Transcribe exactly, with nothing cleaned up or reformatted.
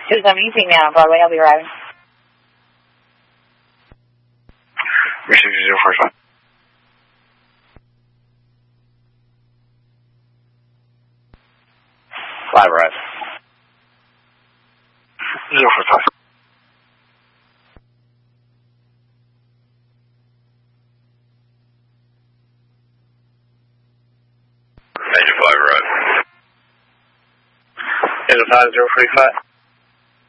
Who's I'm meeting now on Broadway? I'll be arriving. Receive zero four five. Five arrive. Zero four five. Major five arrive. Major five zero three five.